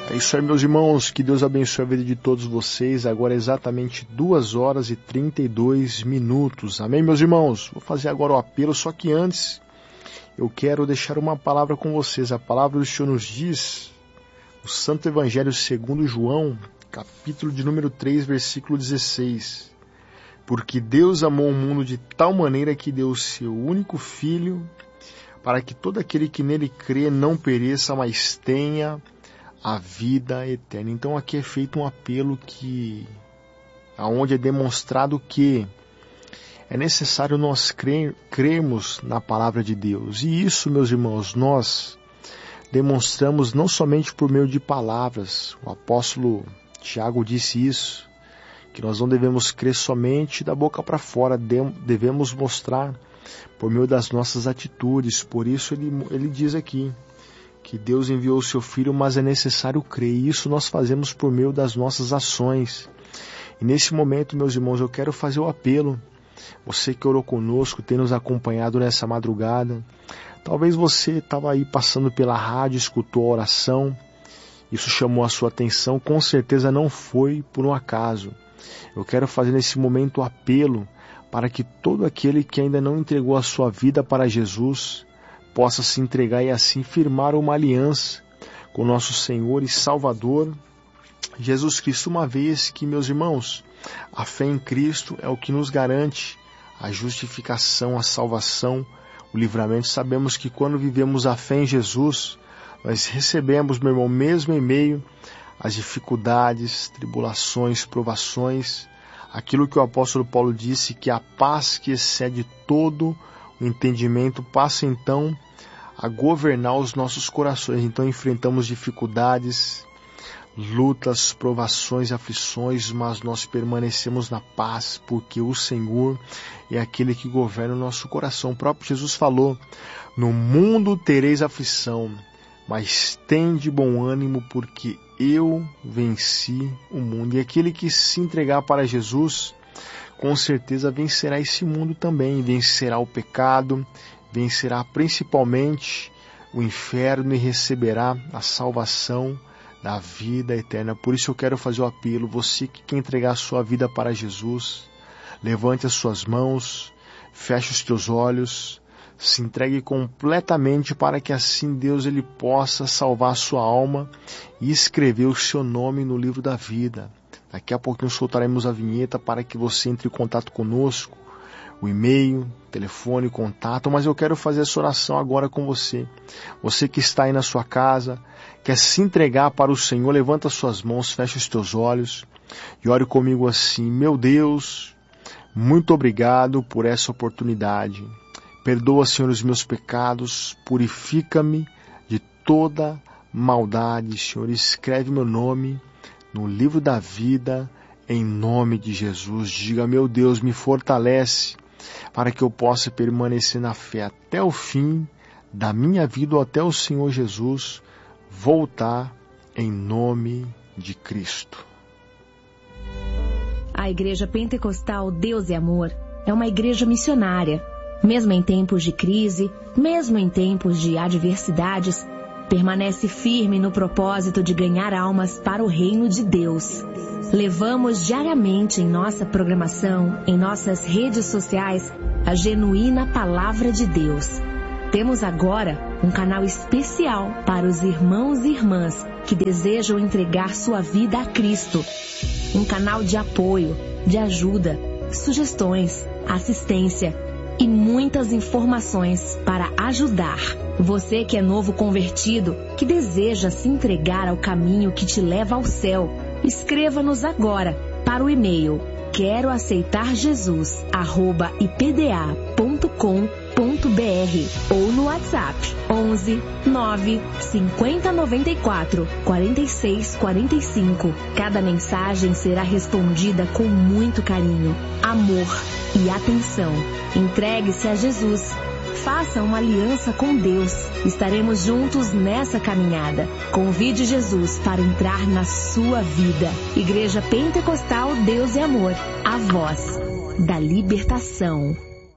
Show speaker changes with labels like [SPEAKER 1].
[SPEAKER 1] É isso aí, meus irmãos, que Deus abençoe a vida de todos vocês. Agora é exatamente 2h32. Amém, meus irmãos? Vou fazer agora o apelo, só que antes eu quero deixar uma palavra com vocês. A palavra do Senhor nos diz, o Santo Evangelho segundo João, capítulo de número 3, versículo 16. Porque Deus amou o mundo de tal maneira que deu o seu único Filho, para que todo aquele que nele crê não pereça, mas tenha a vida eterna. Então aqui é feito um apelo aonde é demonstrado que é necessário nós crermos na palavra de Deus. E isso, meus irmãos, nós demonstramos não somente por meio de palavras. O apóstolo Tiago disse isso, que nós não devemos crer somente da boca para fora, devemos mostrar por meio das nossas atitudes. Por isso ele diz aqui que Deus enviou o seu Filho, mas é necessário crer. E isso nós fazemos por meio das nossas ações. E nesse momento, meus irmãos, eu quero fazer o apelo. Você que orou conosco, tem nos acompanhado nessa madrugada. Talvez você estava aí passando pela rádio, escutou a oração. Isso chamou a sua atenção. Com certeza não foi por um acaso. Eu quero fazer nesse momento o apelo para que todo aquele que ainda não entregou a sua vida para Jesus possa se entregar e assim firmar uma aliança com nosso Senhor e Salvador Jesus Cristo, uma vez que, meus irmãos, a fé em Cristo é o que nos garante a justificação, a salvação, o livramento. Sabemos que quando vivemos a fé em Jesus, nós recebemos, meu irmão, mesmo em meio às dificuldades, tribulações, provações, aquilo que o apóstolo Paulo disse, que a paz que excede todo o entendimento passa então a governar os nossos corações. Então enfrentamos dificuldades, lutas, provações, aflições, mas nós permanecemos na paz, porque o Senhor é aquele que governa o nosso coração. O próprio Jesus falou: no mundo tereis aflição, mas tende bom ânimo, porque eu venci o mundo. E aquele que se entregar para Jesus, com certeza vencerá esse mundo também, vencerá o pecado, vencerá principalmente o inferno e receberá a salvação da vida eterna. Por isso eu quero fazer o apelo, você que quer entregar a sua vida para Jesus, levante as suas mãos, feche os teus olhos, se entregue completamente para que assim Deus ele possa salvar a sua alma e escrever o seu nome no livro da vida. Daqui a pouquinho soltaremos a vinheta para que você entre em contato conosco, o e-mail, telefone, contato, mas eu quero fazer essa oração agora com você. Você que está aí na sua casa, quer se entregar para o Senhor, levanta as suas mãos, fecha os teus olhos e ore comigo assim: meu Deus, muito obrigado por essa oportunidade. Perdoa, Senhor, os meus pecados, purifica-me de toda maldade, Senhor. Escreve meu nome no livro da vida, em nome de Jesus. Diga: meu Deus, me fortalece para que eu possa permanecer na fé até o fim da minha vida, ou até o Senhor Jesus voltar, em nome de Cristo.
[SPEAKER 2] A Igreja Pentecostal Deus e Amor é uma igreja missionária. Mesmo em tempos de crise, mesmo em tempos de adversidades, permanece firme no propósito de ganhar almas para o reino de Deus. Levamos diariamente em nossa programação, em nossas redes sociais, a genuína Palavra de Deus. Temos agora um canal especial para os irmãos e irmãs que desejam entregar sua vida a Cristo. Um canal de apoio, de ajuda, sugestões, assistência e muitas informações para ajudar. Você que é novo convertido, que deseja se entregar ao caminho que te leva ao céu, escreva-nos agora para o e-mail queroaceitarjesus@ipda.com.br ou no WhatsApp 11 9 50 94 46 45. Cada mensagem será respondida com muito carinho, amor e atenção. Entregue-se a Jesus. Faça uma aliança com Deus. Estaremos juntos nessa caminhada. Convide Jesus para entrar na sua vida. Igreja Pentecostal Deus e Amor, a voz da libertação.